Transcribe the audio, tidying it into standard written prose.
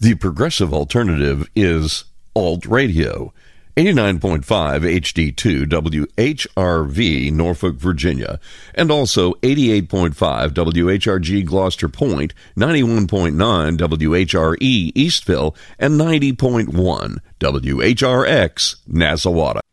The progressive alternative is Alt Radio. 89.5 HD2 WHRV, Norfolk, Virginia, and also 88.5 WHRG Gloucester Point, 91.9 WHRE Eastville, and 90.1 WHRX Nasawata.